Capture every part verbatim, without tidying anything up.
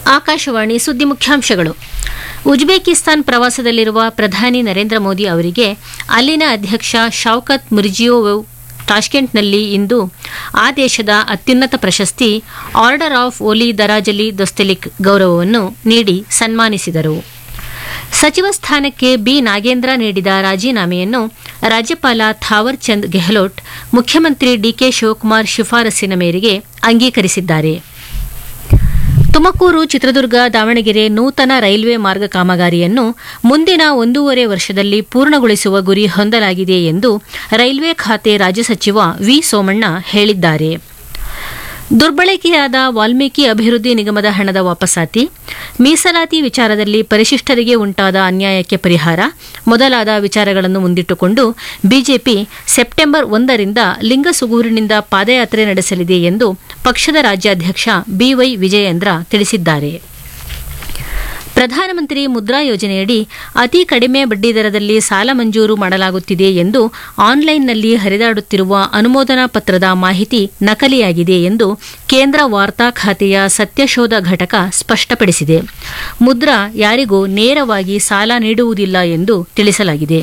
ಆಕಾಶವಾಣಿ ಸುದ್ದಿ ಮುಖ್ಯಾಂಶಗಳು. ಉಜ್ಬೇಕಿಸ್ತಾನ್ ಪ್ರವಾಸದಲ್ಲಿರುವ ಪ್ರಧಾನಿ ನರೇಂದ್ರ ಮೋದಿ ಅವರಿಗೆ ಅಲ್ಲಿನ ಅಧ್ಯಕ್ಷ ಶೌಕತ್ ಮಿರ್ಜಿಯೋಯೆವ್ ತಾಷ್ಕೆಂಟ್ನಲ್ಲಿ ಇಂದು ಆ ದೇಶದ ಅತ್ಯುನ್ನತ ಪ್ರಶಸ್ತಿ ಆರ್ಡರ್ ಆಫ್ ಓಲಿ ದರಾಜಲಿ ದೊಸ್ತೆಲಿಕ್ ಗೌರವವನ್ನು ನೀಡಿ ಸನ್ಮಾನಿಸಿದರು. ಸಚಿವ ಸ್ಥಾನಕ್ಕೆ ಬಿ ನಾಗೇಂದ್ರ ನೀಡಿದ ರಾಜೀನಾಮೆಯನ್ನು ರಾಜ್ಯಪಾಲ ಥಾವರ್ ಚಂದ್ ಗೆಹ್ಲೋಟ್ ಮುಖ್ಯಮಂತ್ರಿ ಡಿಕೆ ಶಿವಕುಮಾರ್ ಶಿಫಾರಸ್ಸಿನ ಮೇರೆಗೆ ಅಂಗೀಕರಿಸಿದ್ದಾರೆ. ತುಮಕೂರು, ಚಿತ್ರದುರ್ಗ, ದಾವಣಗೆರೆ ನೂತನ ರೈಲ್ವೆ ಮಾರ್ಗ ಕಾಮಗಾರಿಯನ್ನು ಮುಂದಿನ ಒಂದೂವರೆ ವರ್ಷದಲ್ಲಿ ಪೂರ್ಣಗೊಳಿಸುವ ಗುರಿ ಹೊಂದಲಾಗಿದೆ ಎಂದು ರೈಲ್ವೆ ಖಾತೆ ರಾಜ್ಯ ಸಚಿವ ವಿ ಸೋಮಣ್ಣ ಹೇಳಿದ್ದಾರೆ. ದುರ್ಬಳಕೆಯಾದ ವಾಲ್ಮೀಕಿ ಅಭಿವೃದ್ಧಿ ನಿಗಮದ ಹಣದ ವಾಪಸಾತಿ, ಮೀಸಲಾತಿ ವಿಚಾರದಲ್ಲಿ ಪರಿಶಿಷ್ಟರಿಗೆ ಉಂಟಾದ ಅನ್ಯಾಯಕ್ಕೆ ಪರಿಹಾರ ಮೊದಲಾದ ವಿಚಾರಗಳನ್ನು ಮುಂದಿಟ್ಟುಕೊಂಡು ಬಿಜೆಪಿ ಸೆಪ್ಟೆಂಬರ್ ಒಂದರಿಂದ ಲಿಂಗಸುಗೂರಿನಿಂದ ಪಾದಯಾತ್ರೆ ನಡೆಸಲಿದೆ ಎಂದು ಪಕ್ಷದ ರಾಜ್ಯಾಧ್ಯಕ್ಷ ಬಿವೈ ವಿಜಯೇಂದ್ರ ತಿಳಿಸಿದ್ದಾರೆ. ಪ್ರಧಾನಮಂತ್ರಿ ಮುದ್ರಾ ಯೋಜನೆಯಡಿ ಅತಿ ಕಡಿಮೆ ಬಡ್ಡಿದರದಲ್ಲಿ ಸಾಲ ಮಂಜೂರು ಮಾಡಲಾಗುತ್ತಿದೆ ಎಂದು ಆನ್ಲೈನ್ನಲ್ಲಿ ಹರಿದಾಡುತ್ತಿರುವ ಅನುಮೋದನಾ ಪತ್ರದ ಮಾಹಿತಿ ನಕಲಿಯಾಗಿದೆ ಎಂದು ಕೇಂದ್ರ ವಾರ್ತಾ ಖಾತೆಯ ಸತ್ಯಶೋಧ ಘಟಕ ಸ್ಪಷ್ಟಪಡಿಸಿದೆ. ಮುದ್ರಾ ಯಾರಿಗೂ ನೇರವಾಗಿ ಸಾಲ ನೀಡುವುದಿಲ್ಲ ಎಂದು ತಿಳಿಸಲಾಗಿದೆ.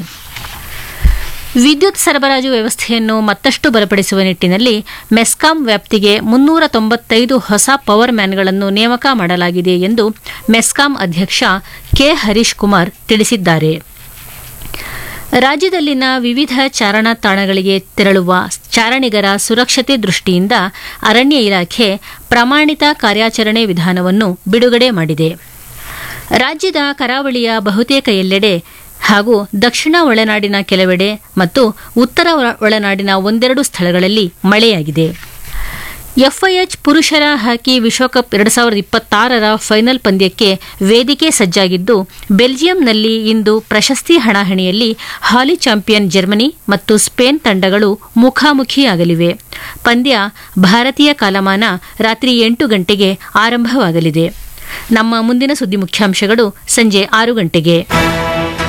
ವಿದ್ಯುತ್ ಸರಬರಾಜು ವ್ಯವಸ್ಥೆಯನ್ನು ಮತ್ತಷ್ಟು ಬಲಪಡಿಸುವ ನಿಟ್ಟಿನಲ್ಲಿ ಮೆಸ್ಕಾಂ ವ್ಯಾಪ್ತಿಗೆ ಮುನ್ನೂರ ತೊಂಬತ್ತೈದು ಹೊಸ ಪವರ್ ಮ್ಯಾನ್ಗಳನ್ನು ನೇಮಕ ಮಾಡಲಾಗಿದೆ ಎಂದು ಮೆಸ್ಕಾಂ ಅಧ್ಯಕ್ಷ ಕೆ ಹರೀಶ್ ಕುಮಾರ್ ತಿಳಿಸಿದ್ದಾರೆ. ರಾಜ್ಯದಲ್ಲಿನ ವಿವಿಧ ಚಾರಣ ತಾಣಗಳಿಗೆ ತೆರಳುವ ಚಾರಣಿಗರ ಸುರಕ್ಷತೆ ದೃಷ್ಟಿಯಿಂದ ಅರಣ್ಯ ಇಲಾಖೆ ಪ್ರಮಾಣಿತ ಕಾರ್ಯಾಚರಣೆ ವಿಧಾನವನ್ನು ಬಿಡುಗಡೆ ಮಾಡಿದೆ. ರಾಜ್ಯದ ಕರಾವಳಿಯ ಬಹುತೇಕ ಎಲ್ಲೆಡೆ ಹಾಗೂ ದಕ್ಷಿಣ ಒಳನಾಡಿನ ಕೆಲವೆಡೆ ಮತ್ತು ಉತ್ತರ ಒಳನಾಡಿನ ಒಂದೆರಡು ಸ್ಥಳಗಳಲ್ಲಿ ಮಳೆಯಾಗಿದೆ. ಎಫ್ಐಎಚ್ ಪುರುಷರ ಹಾಕಿ ವಿಶ್ವಕಪ್ ಎರಡು ಸಾವಿರದ ಇಪ್ಪತ್ತಾರರ ಫೈನಲ್ ಪಂದ್ಯಕ್ಕೆ ವೇದಿಕೆ ಸಜ್ಜಾಗಿದ್ದು, ಬೆಲ್ಜಿಯಂನಲ್ಲಿ ಇಂದು ಪ್ರಶಸ್ತಿ ಹಣಾಹಣಿಯಲ್ಲಿ ಹಾಲಿ ಚಾಂಪಿಯನ್ ಜರ್ಮನಿ ಮತ್ತು ಸ್ಪೇನ್ ತಂಡಗಳು ಮುಖಾಮುಖಿಯಾಗಲಿವೆ. ಪಂದ್ಯ ಭಾರತೀಯ ಕಾಲಮಾನ ರಾತ್ರಿ ಎಂಟು ಗಂಟೆಗೆ ಆರಂಭವಾಗಲಿದೆ. ನಮ್ಮ ಮುಂದಿನ ಸುದ್ದಿ ಮುಖ್ಯಾಂಶಗಳು ಸಂಜೆ ಆರು ಗಂಟೆಗೆ.